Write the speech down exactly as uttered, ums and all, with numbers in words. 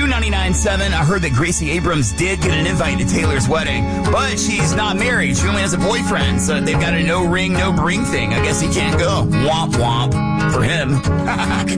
two ninety-nine point seven, I heard that Gracie Abrams did get an invite to Taylor's wedding, but she's not married. She only has a boyfriend, so they've got a no ring, no bring thing. I guess he can't go. Womp womp for him.